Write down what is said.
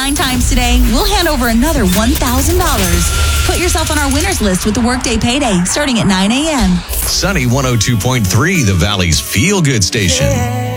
9 times today, we'll hand over another $1,000. Put yourself on our winners list with the Workday Payday starting at 9 a.m. Sunny 102.3, the Valley's feel-good station.